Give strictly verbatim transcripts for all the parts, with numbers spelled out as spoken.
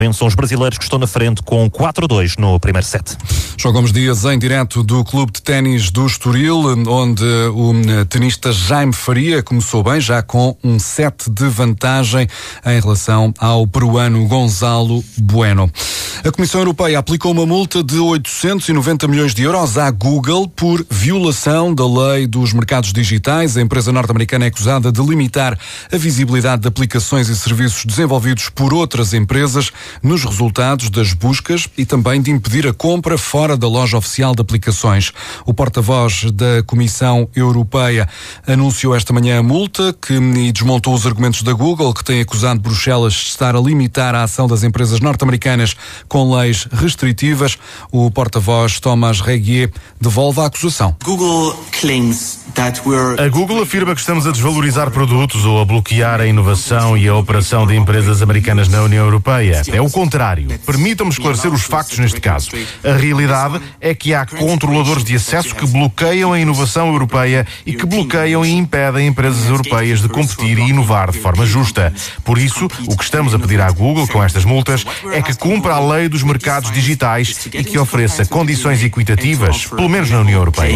São os brasileiros que estão na frente com quatro a dois no primeiro set. João Gomes Dias em direto do Clube de Ténis do Estoril, onde o tenista Jaime Faria começou bem, já com um set de vantagem em relação ao peruano Gonzalo Bueno. A Comissão Europeia aplicou uma multa de oitocentos e noventa milhões de euros à Google por violação da lei dos mercados digitais. A empresa norte-americana é acusada de limitar a visibilidade de aplicações e serviços desenvolvidos por outras empresas nos resultados das buscas e também de impedir a compra fora da loja oficial de aplicações. O porta-voz da Comissão Europeia anunciou esta manhã a multa que, e desmontou os argumentos da Google, que tem acusado Bruxelas de estar a limitar a ação das empresas norte-americanas com leis restritivas. O porta-voz Thomas Reguier devolve a acusação. Google claims that we're... A Google afirma que estamos a desvalorizar produtos ou a bloquear a inovação e a operação de empresas americanas na União Europeia. É o contrário. Permitam-me esclarecer os factos neste caso. A realidade é que há controladores de acesso que bloqueiam a inovação europeia e que bloqueiam e impedem empresas europeias de competir e inovar de forma justa. Por isso, o que estamos a pedir à Google com estas multas é que cumpra a lei dos mercados digitais e que ofereça condições equitativas, pelo menos na União Europeia.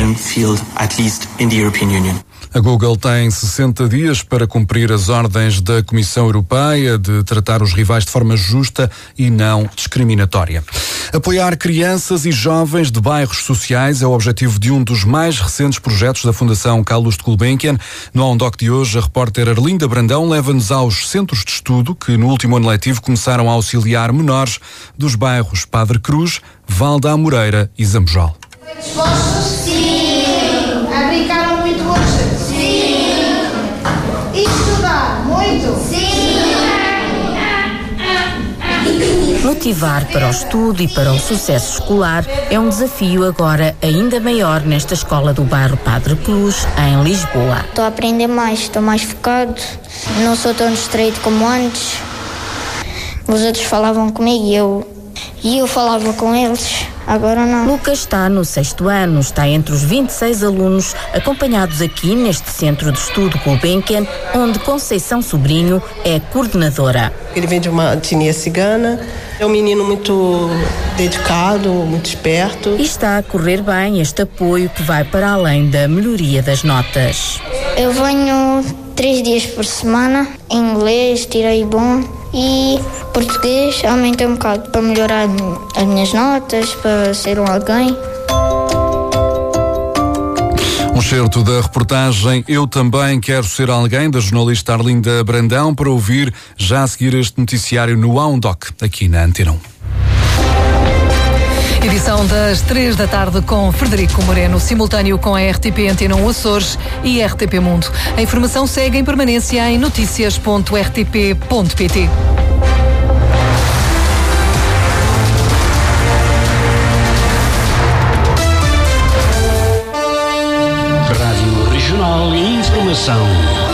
A Google tem sessenta dias para cumprir as ordens da Comissão Europeia de tratar os rivais de forma justa e não discriminatória. Apoiar crianças e jovens de bairros sociais é o objetivo de um dos mais recentes projetos da Fundação Calouste Gulbenkian. No Aondoc de hoje, a repórter Arlinda Brandão leva-nos aos centros de estudo que no último ano letivo começaram a auxiliar menores dos bairros Padre Cruz, Val da Amoreira e Zambojal. Dispostos? Sim! A brincar muito hoje? Sim! E estudar muito? Sim! Motivar para o estudo e para o sucesso escolar é um desafio agora ainda maior nesta escola do bairro Padre Cruz, em Lisboa. Estou a aprender mais, estou mais focado, não sou tão distraído como antes. Os outros falavam comigo e eu, e eu falava com eles. Agora não. Lucas está no sexto ano, está entre os vinte e seis alunos acompanhados aqui neste centro de estudo Gulbenkian, onde Conceição Sobrinho é coordenadora. Ele vem de uma etnia cigana, é um menino muito dedicado, muito esperto. E está a correr bem este apoio que vai para além da melhoria das notas. Eu venho três dias por semana, em inglês tirei bom e português aumentei um bocado para melhorar as minhas notas, para ser um alguém. Um certo da reportagem Eu Também Quero Ser Alguém, da jornalista Arlinda Brandão, para ouvir já a seguir este noticiário no Aondoc, aqui na Antena um. Edição das três da tarde com Frederico Moreno, simultâneo com a R T P Antena um Açores e R T P Mundo. A informação segue em permanência em noticias ponto r t p ponto p t. Rádio Regional e Informação.